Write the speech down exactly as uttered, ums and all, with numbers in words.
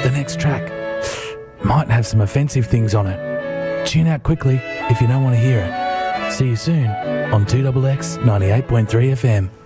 the next track might have some offensive things on it. Tune out quickly if you don't want to hear it. See you soon on two X X ninety-eight point three F M.